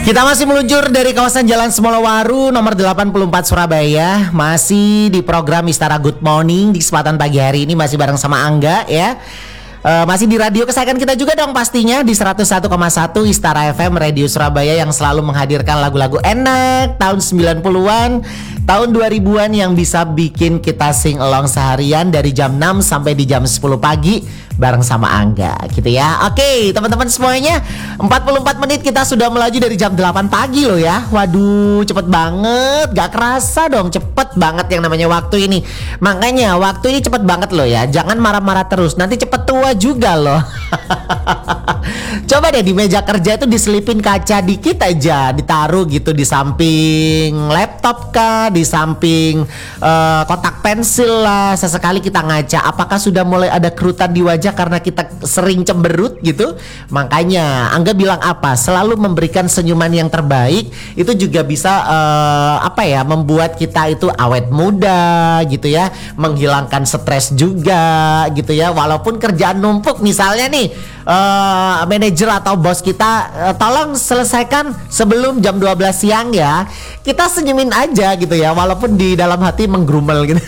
Kita masih meluncur dari kawasan Jalan Semolowaru nomor 84 Surabaya. Masih di program Istara Good Morning. Di kesempatan pagi hari ini masih bareng sama Angga ya. Masih di radio kesayangan kita juga dong pastinya di 101,1 Istara FM Radio Surabaya yang selalu menghadirkan lagu-lagu enak tahun 90-an, tahun 2000-an yang bisa bikin kita sing along seharian dari jam 6 sampai di jam 10 pagi bareng sama Angga gitu ya. Oke, teman-teman semuanya, 44 menit kita sudah melaju dari jam 8 pagi loh ya. Waduh, cepet banget, gak kerasa dong, cepet banget yang namanya waktu ini. Makanya waktu ini cepet banget loh ya. Jangan marah-marah terus, nanti cepet tua juga loh. Coba deh di meja kerja itu diselipin kaca dikit aja, ditaruh gitu di samping laptop kah, di samping kotak pensil lah. Sesekali kita ngaca, apakah sudah mulai ada kerutan di wajah karena kita sering cemberut gitu. Makanya Angga bilang apa, selalu memberikan senyuman yang terbaik. Itu juga bisa membuat kita itu awet muda gitu ya, menghilangkan stres juga gitu ya. Walaupun kerjaan numpuk, misalnya nih manajer atau bos kita tolong selesaikan sebelum jam 12 siang ya, kita senyumin aja gitu ya, walaupun di dalam hati menggrumel gitu.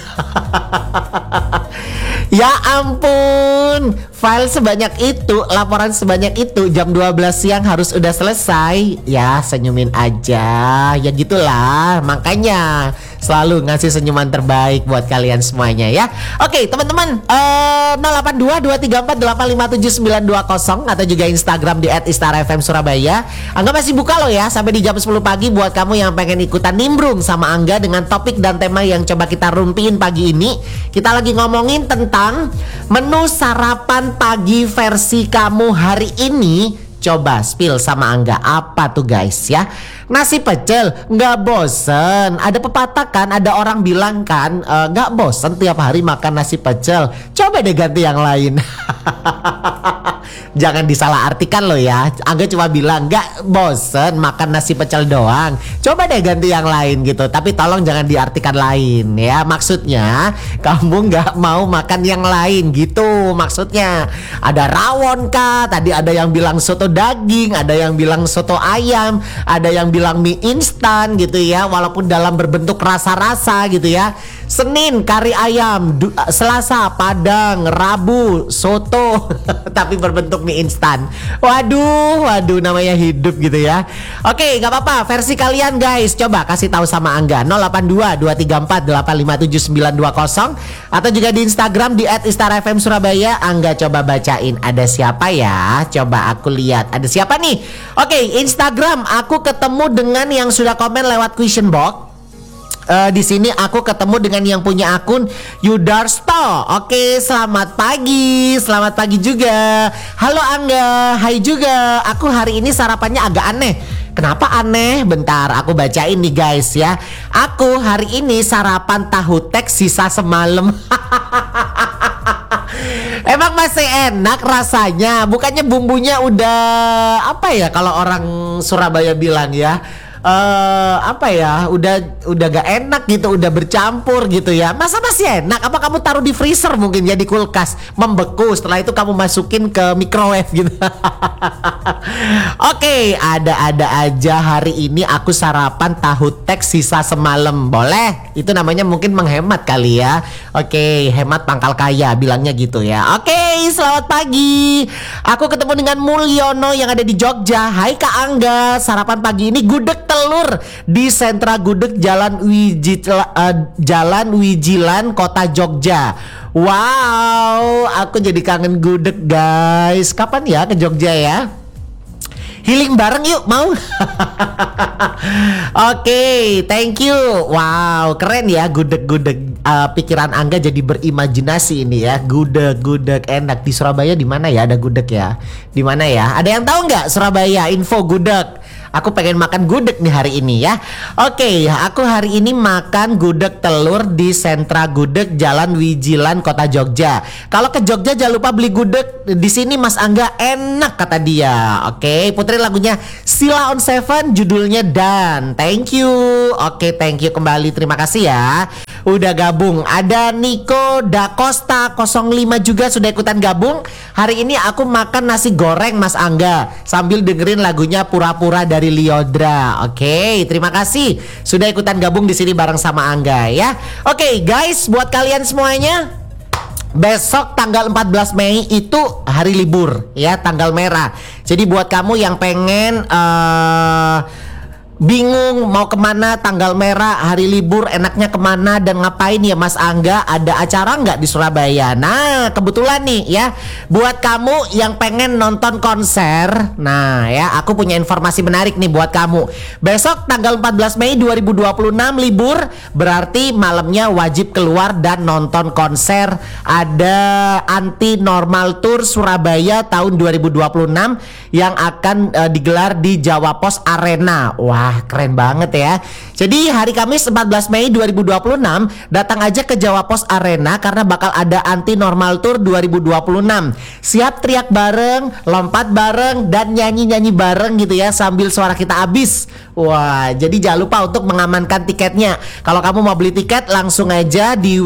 Ya ampun, file sebanyak itu, laporan sebanyak itu, jam 12 siang harus udah selesai. Ya senyumin aja, ya gitulah. Makanya selalu ngasih senyuman terbaik buat kalian semuanya ya. Oke teman-teman, 082-234-857-920 atau juga Instagram di @istarafm Surabaya. Angga masih buka loh ya sampai di jam 10 pagi buat kamu yang pengen ikutan nimbrung sama Angga dengan topik dan tema yang coba kita rumpiin pagi ini. Kita lagi ngomongin tentang menu sarapan pagi versi kamu hari ini. Coba spill sama Angga, apa tuh guys ya? Nasi pecel, nggak bosen. Ada pepatah kan, ada orang bilang kan, nggak bosen tiap hari makan nasi pecel. Coba deh ganti yang lain. Jangan disalahartikan loh ya. Angga cuma bilang nggak bosen makan nasi pecel doang. Coba deh ganti yang lain gitu. Tapi tolong jangan diartikan lain ya. Maksudnya kamu nggak mau makan yang lain gitu. Maksudnya ada rawon kah? Tadi ada yang bilang soto daging, ada yang bilang soto ayam, ada yang bilang mie instan gitu ya. Walaupun dalam berbentuk rasa-rasa gitu ya. Senin kari ayam, Selasa Padang, Rabu soto, tapi berbentuk mie instan. Waduh, namanya hidup gitu ya. Oke, nggak apa-apa, versi kalian guys. Coba kasih tahu sama Angga 082-234-857-920 atau juga di Instagram di @istarafm Surabaya. Angga coba bacain ada siapa ya? Coba aku lihat ada siapa nih. Oke, Instagram aku ketemu dengan yang sudah komen lewat question box. Di sini aku ketemu dengan yang punya akun Yudarsto. Oke, selamat pagi juga. Halo Angga, hai juga. Aku hari ini sarapannya agak aneh. Kenapa aneh? Bentar, aku bacain nih guys ya. Aku hari ini sarapan tahu tek sisa semalam. Emang masih enak rasanya. Bukannya bumbunya udah apa ya kalau orang Surabaya bilang ya, udah gak enak gitu, udah bercampur gitu ya. Masa masih enak? Apa kamu taruh di freezer mungkin ya, di kulkas membeku, setelah itu kamu masukin ke microwave gitu. Oke, ada-ada aja hari ini aku sarapan tahu tek sisa semalam. Boleh? Itu namanya mungkin menghemat kali ya. Oke, hemat pangkal kaya bilangnya gitu ya. Oke, selamat pagi. Aku ketemu dengan Mulyono yang ada di Jogja. Hai Kak Angga, sarapan pagi ini gudeg telur di sentra gudeg Jalan Wijilan Kota Jogja. Wow, aku jadi kangen gudeg guys. Kapan ya ke Jogja ya? Healing bareng yuk, mau? Oke, thank you. Wow, keren ya gudeg-gudeg. Pikiran Angga jadi berimajinasi ini ya. Gudeg enak di Surabaya, di mana ya ada gudeg ya? Di mana ya? Ada yang tahu nggak Surabaya info gudeg? Aku pengen makan gudeg nih hari ini ya. Oke, aku hari ini makan gudeg telur di sentra gudeg Jalan Wijilan Kota Jogja. Kalau ke Jogja jangan lupa beli gudeg di sini Mas Angga, enak kata dia. Oke, puterin lagunya Sheila on 7 judulnya Dan. Thank you. Oke, thank you kembali. Terima kasih ya. udah gabung. Ada Nico Da Costa 05 juga sudah ikutan gabung. Hari ini aku makan nasi goreng Mas Angga sambil dengerin lagunya Pura-Pura dari Lyodra. Oke, terima kasih sudah ikutan gabung di sini bareng sama Angga ya. Oke, guys, buat kalian semuanya, besok tanggal 14 Mei itu hari libur ya, tanggal merah. Jadi buat kamu yang pengen bingung mau kemana tanggal merah, hari libur enaknya kemana dan ngapain ya Mas Angga, ada acara nggak di Surabaya? Nah kebetulan nih ya, buat kamu yang pengen nonton konser, nah ya aku punya informasi menarik nih buat kamu. Besok tanggal 14 Mei 2026 libur, berarti malamnya wajib keluar dan nonton konser. Ada Anti Normal Tour Surabaya tahun 2026 yang akan digelar di Jawa Pos Arena. Wah keren banget ya. Jadi hari Kamis 14 Mei 2026 datang aja ke Jawa Pos Arena karena bakal ada Anti Normal Tour 2026. Siap teriak bareng, lompat bareng, dan nyanyi-nyanyi bareng gitu ya sambil suara kita habis. Wah, jadi jangan lupa untuk mengamankan tiketnya. Kalau kamu mau beli tiket langsung aja di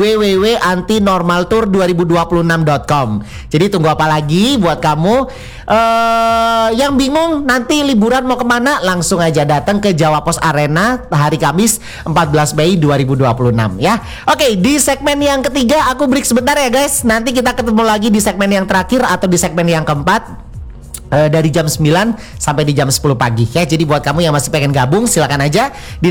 www.antinormaltour2026.com. Jadi tunggu apa lagi buat kamu yang bingung nanti liburan mau kemana, langsung aja datang ke Jawa Pos Arena hari Kamis 14 Mei 2026 ya. Oke, di segmen yang ketiga aku break sebentar ya guys. Nanti kita ketemu lagi di segmen yang terakhir atau di segmen yang keempat dari jam 9 sampai di jam 10 pagi ya. Jadi buat kamu yang masih pengen gabung silakan aja di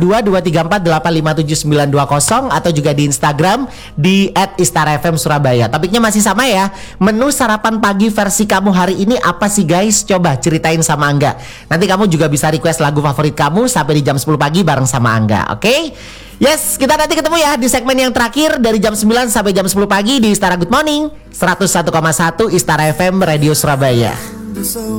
082234857920 atau juga di Instagram di @istarafm Surabaya. Topiknya masih sama ya. Menu sarapan pagi versi kamu hari ini apa sih guys? Coba ceritain sama Angga. Nanti kamu juga bisa request lagu favorit kamu sampai di jam 10 pagi bareng sama Angga. Oke? Yes, kita nanti ketemu ya di segmen yang terakhir dari jam 9 sampai jam 10 pagi di Istara Good Morning 101,1 Istara FM Radio Surabaya.